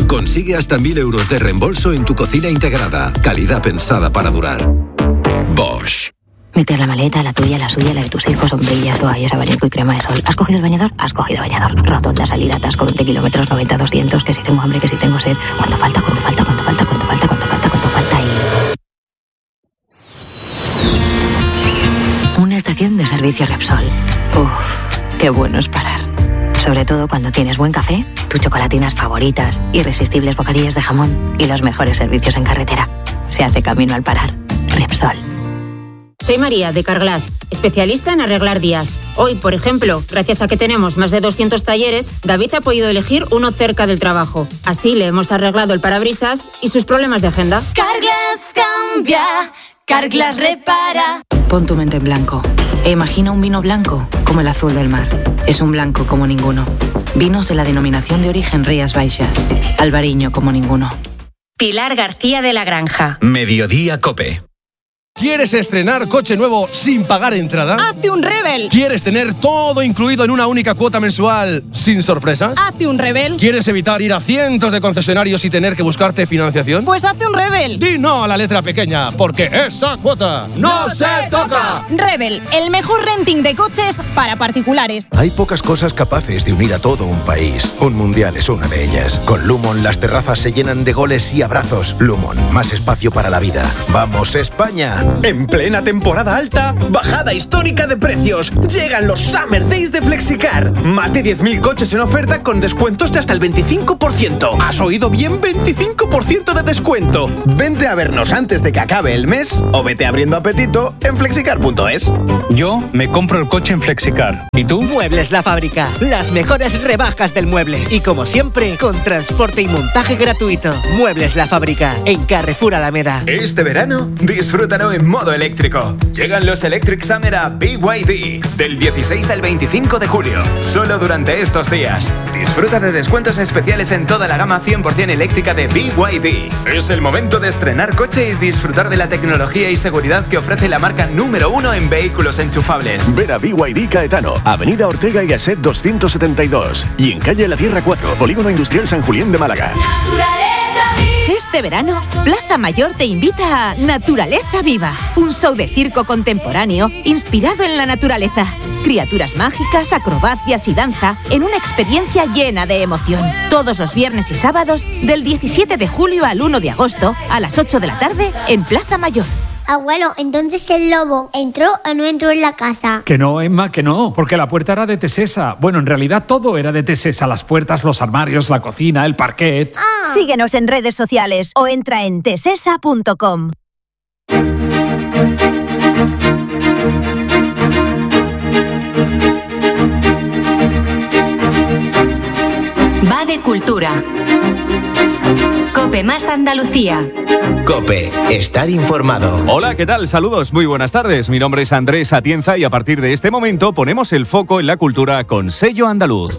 Consigue hasta 1.000 euros de reembolso en tu cocina integrada. Calidad pensada para durar. Bosch. Meter la maleta, la tuya, la suya, la de tus hijos, sombrillas, toallas, abanico y crema de sol. ¿Has cogido el bañador? Has cogido bañador. Rotonda, salida, atasco, 20 kilómetros, 90, 200, que si tengo hambre, que si tengo sed. ¿Cuánto falta y... Una estación de servicio Repsol. Uff, qué bueno es parar. Sobre todo cuando tienes buen café, tus chocolatinas favoritas, irresistibles bocadillos de jamón y los mejores servicios en carretera. Se hace camino al parar. Repsol. Soy María, de Carglass, especialista en arreglar días. Hoy, por ejemplo, gracias a que tenemos más de 200 talleres, David ha podido elegir uno cerca del trabajo. Así le hemos arreglado el parabrisas y sus problemas de agenda. Carglass cambia, Carglass repara. Pon tu mente en blanco e imagina un vino blanco como el azul del mar. Es un blanco como ninguno. Vinos de la denominación de origen Rías Baixas. Albariño como ninguno. Pilar García de la Granja. Mediodía Cope. ¿Quieres estrenar coche nuevo sin pagar entrada? ¡Hazte un Rebel! ¿Quieres tener todo incluido en una única cuota mensual sin sorpresas? ¡Hazte un Rebel! ¿Quieres evitar ir a cientos de concesionarios y tener que buscarte financiación? ¡Pues hazte un Rebel! Di no a la letra pequeña, porque esa cuota ¡no se toca! Rebel, el mejor renting de coches para particulares. Hay pocas cosas capaces de unir a todo un país. Un mundial es una de ellas. Con Lumon las terrazas se llenan de goles y abrazos. Lumon, más espacio para la vida. ¡Vamos, España! En plena temporada alta, bajada histórica de precios. Llegan los Summer Days de Flexicar. Más de 10.000 coches en oferta con descuentos de hasta el 25%. ¿Has oído bien? 25% de descuento. Vente a vernos antes de que acabe el mes o vete abriendo apetito en flexicar.es. Yo me compro el coche en Flexicar. ¿Y tú? Muebles La Fábrica. Las mejores rebajas del mueble. Y como siempre, con transporte y montaje gratuito. Muebles La Fábrica. En Carrefour Alameda. Este verano, disfrútalo en modo eléctrico. Llegan los Electric Summer a BYD del 16 al 25 de julio. Solo durante estos días. Disfruta de descuentos especiales en toda la gama 100% eléctrica de BYD. Es el momento de estrenar coche y disfrutar de la tecnología y seguridad que ofrece la marca número 1 en vehículos enchufables. Ven a BYD Caetano, Avenida Ortega y Gasset 272 y en calle La Tierra 4, Polígono Industrial San Julián de Málaga. Este verano, Plaza Mayor te invita a Naturaleza Viva, un show de circo contemporáneo inspirado en la naturaleza. Criaturas mágicas, acrobacias y danza en una experiencia llena de emoción. Todos los viernes y sábados, del 17 de julio al 1 de agosto, a las 8 de la tarde, en Plaza Mayor. Abuelo, entonces el lobo ¿entró o no entró en la casa? Que no, Emma, que no, porque la puerta era de Tesesa. Bueno, en realidad todo era de Tesesa, las puertas, los armarios, la cocina, el parquet. Síguenos en redes sociales o entra en tesesa.com. Va de cultura. Cope más Andalucía. Cope, estar informado. Hola, ¿qué tal? Saludos, muy buenas tardes. Mi nombre es Andrés Atienza y a partir de este momento ponemos el foco en la cultura con sello andaluz.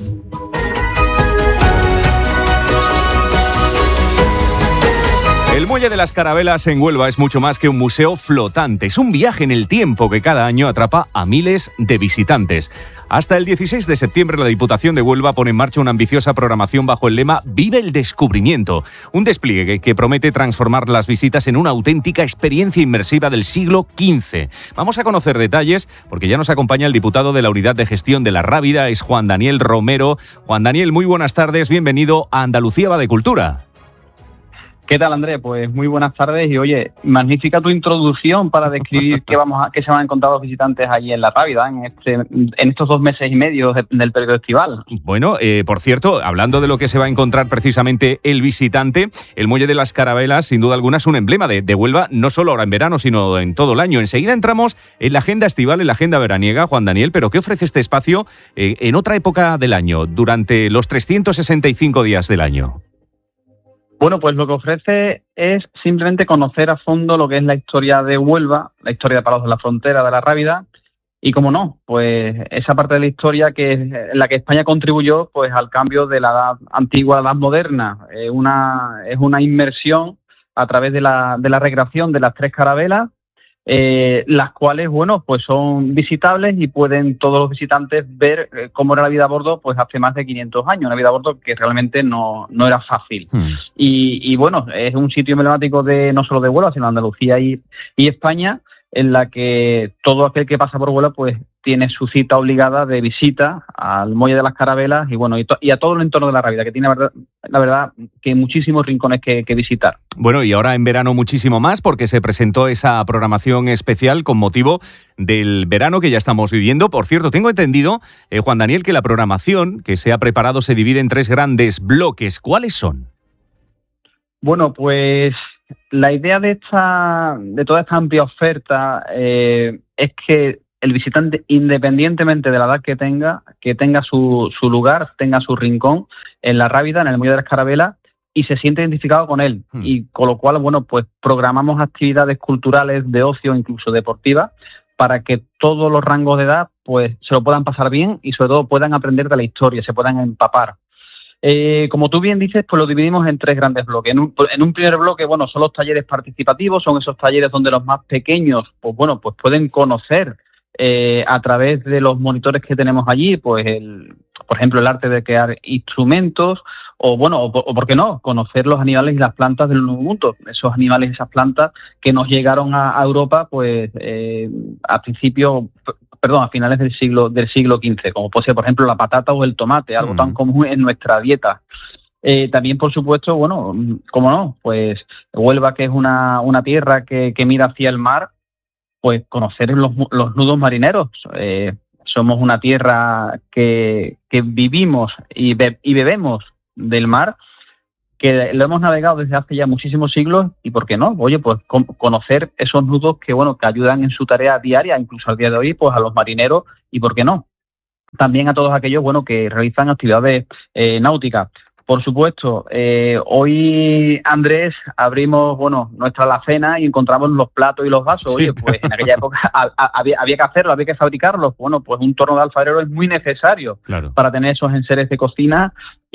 El Muelle de las Carabelas en Huelva es mucho más que un museo flotante. Es un viaje en el tiempo que cada año atrapa a miles de visitantes. Hasta el 16 de septiembre la Diputación de Huelva pone en marcha una ambiciosa programación bajo el lema Vive el Descubrimiento. Un despliegue que promete transformar las visitas en una auténtica experiencia inmersiva del siglo XV. Vamos a conocer detalles porque ya nos acompaña el diputado de la Unidad de Gestión de la Rábida, es Juan Daniel Romero. Juan Daniel, muy buenas tardes, bienvenido a Andalucía va de Cultura. ¿Qué tal, Andrés? Pues muy buenas tardes y oye, magnífica tu introducción para describir qué se van a encontrar los visitantes allí en La Rábida en estos 2 meses y medio del periodo estival. Bueno, por cierto, hablando de lo que se va a encontrar precisamente el visitante, el Muelle de las Carabelas sin duda alguna es un emblema de Huelva, no solo ahora en verano, sino en todo el año. Enseguida entramos en la agenda estival, en la agenda veraniega, Juan Daniel, pero ¿qué ofrece este espacio en otra época del año, durante los 365 días del año? Bueno, pues lo que ofrece es simplemente conocer a fondo lo que es la historia de Huelva, la historia de Palos de la Frontera, de la Rábida, y cómo no, pues esa parte de la historia que en la que España contribuyó pues al cambio de la edad antigua a la edad moderna. Es una inmersión a través de la recreación de las 3 carabelas, las cuales, bueno, pues son visitables y pueden todos los visitantes ver cómo era la vida a bordo pues hace más de 500 años, una vida a bordo que realmente no era fácil. Y bueno, es un sitio emblemático de no solo de Huelva, sino de Andalucía y España, en la que todo aquel que pasa por Huelva pues tiene su cita obligada de visita al Muelle de las Carabelas y bueno y a todo el entorno de la Rábida, que tiene la verdad que muchísimos rincones que visitar. Bueno, y ahora en verano muchísimo más, porque se presentó esa programación especial con motivo del verano que ya estamos viviendo. Por cierto, tengo entendido, Juan Daniel, que la programación que se ha preparado se divide en 3 grandes bloques. ¿Cuáles son? Bueno, pues la idea de toda esta amplia oferta es que el visitante, independientemente de la edad que tenga su lugar, tenga su rincón en la Rábida, en el Muelle de las Carabelas, y se siente identificado con él. Y con lo cual, bueno, pues programamos actividades culturales, de ocio, incluso deportivas, para que todos los rangos de edad pues se lo puedan pasar bien y sobre todo puedan aprender de la historia, se puedan empapar. Como tú bien dices, pues lo dividimos en 3 grandes bloques. En un primer bloque, bueno, son los talleres participativos, son esos talleres donde los más pequeños, pues bueno, pues pueden conocer a través de los monitores que tenemos allí, pues por ejemplo, el arte de crear instrumentos, o bueno, o por qué no, conocer los animales y las plantas del Nuevo Mundo, esos animales y esas plantas que nos llegaron a Europa, pues a finales del siglo XV, como puede ser, por ejemplo, la patata o el tomate, algo tan común en nuestra dieta. También, por supuesto, bueno, cómo no, pues Huelva, que es una tierra que mira hacia el mar, pues conocer los nudos marineros. Somos una tierra que vivimos y bebemos del mar, que lo hemos navegado desde hace ya muchísimos siglos, y por qué no, oye, pues conocer esos nudos que ayudan en su tarea diaria, incluso al día de hoy, pues a los marineros, y por qué no, también a todos aquellos, que realizan actividades náuticas. Por supuesto, hoy, Andrés, abrimos, nuestra alacena y encontramos los platos y los vasos. Sí. Oye, pues en aquella época había que hacerlo, había que fabricarlos. Bueno, pues un torno de alfarero es muy necesario para tener esos enseres de cocina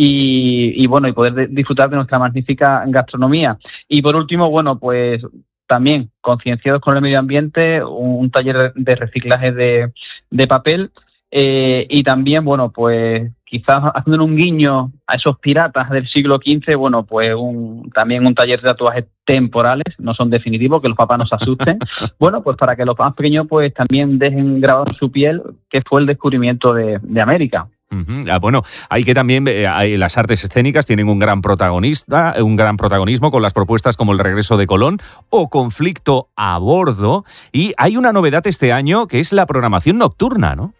y poder disfrutar de nuestra magnífica gastronomía. Y por último, pues también concienciados con el medio ambiente, un taller de reciclaje de papel. Y también, pues quizás haciendo un guiño a esos piratas del siglo XV, también un taller de tatuajes temporales, no son definitivos, que los papás no se asusten, pues para que los más pequeños pues también dejen grabado en su piel que fue el descubrimiento de América. Hay que también las artes escénicas tienen un gran protagonismo con las propuestas como El regreso de Colón o Conflicto a bordo, y hay una novedad este año que es la programación nocturna, ¿no?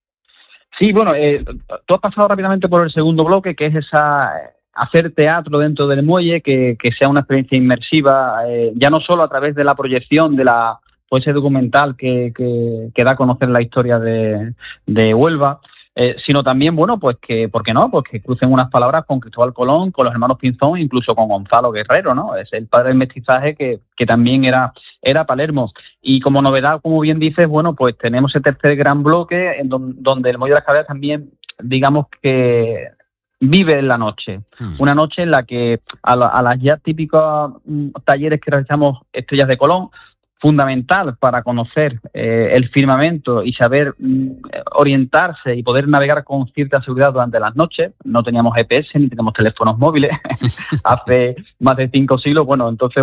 Sí, tú has pasado rápidamente por el segundo bloque, que es hacer teatro dentro del muelle, que sea una experiencia inmersiva, ya no solo a través de la proyección de ese documental que da a conocer la historia de Huelva, sino también, pues que, ¿por qué no? Pues que crucen unas palabras con Cristóbal Colón, con los hermanos Pinzón, incluso con Gonzalo Guerrero, ¿no? Es el padre del mestizaje que también era Palermo. Y como novedad, como bien dices, pues tenemos el tercer gran bloque, en donde el Muelle de las Carabelas también, digamos que vive en la noche. Una noche en la que a las ya típicos talleres que realizamos Estrellas de Colón, fundamental para conocer el firmamento y saber orientarse y poder navegar con cierta seguridad durante las noches. No teníamos GPS ni teníamos teléfonos móviles hace más de 5 siglos. Entonces,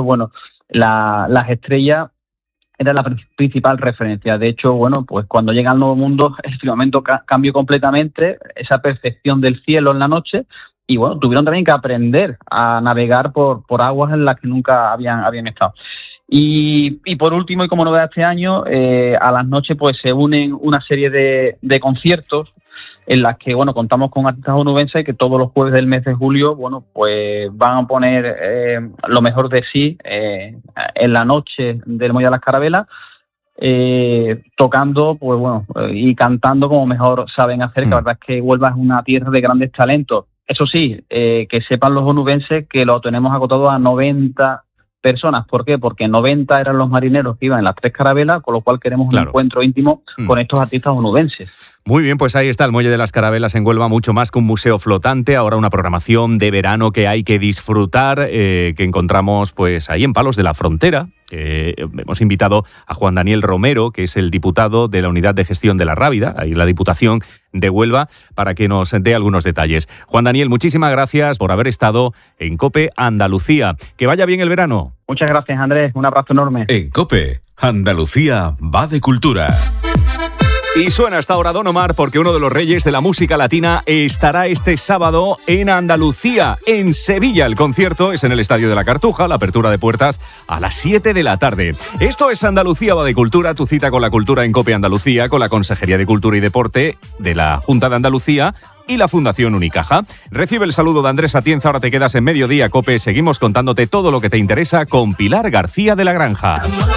las estrellas era la principal referencia. De hecho, pues cuando llega al Nuevo Mundo, el firmamento cambió completamente, esa percepción del cielo en la noche, y tuvieron también que aprender a navegar por aguas en las que nunca habían estado. Y por último, y como novedad este año, a las noches pues se unen una serie de conciertos en las que contamos con artistas onubenses que todos los jueves del mes de julio pues van a poner lo mejor de sí en la noche del Muelle de las Carabelas, tocando y cantando como mejor saben hacer, que la verdad es que Huelva es una tierra de grandes talentos. Eso sí, que sepan los onubenses que lo tenemos acotado a 90 personas. ¿Por qué? Porque 90 eran los marineros que iban en las 3 carabelas, con lo cual queremos un encuentro íntimo con estos artistas onubenses. Muy bien, pues ahí está el Muelle de las Carabelas en Huelva, mucho más que un museo flotante, ahora una programación de verano que hay que disfrutar, que encontramos pues ahí en Palos de la Frontera, que hemos invitado a Juan Daniel Romero, que es el diputado de la Unidad de Gestión de la Rábida, ahí en la Diputación de Huelva, para que nos dé algunos detalles. Juan Daniel, muchísimas gracias por haber estado en COPE Andalucía. Que vaya bien el verano. Muchas gracias, Andrés. Un abrazo enorme. En COPE, Andalucía va de cultura. Y suena hasta ahora Don Omar porque uno de los reyes de la música latina estará este sábado en Andalucía, en Sevilla. El concierto es en el Estadio de la Cartuja, la apertura de puertas a las 7 de la tarde. Esto es Andalucía va de cultura, tu cita con la cultura en COPE Andalucía, con la Consejería de Cultura y Deporte de la Junta de Andalucía y la Fundación Unicaja. Recibe el saludo de Andrés Atienza, ahora te quedas en Mediodía COPE. Seguimos contándote todo lo que te interesa con Pilar García de la Granja.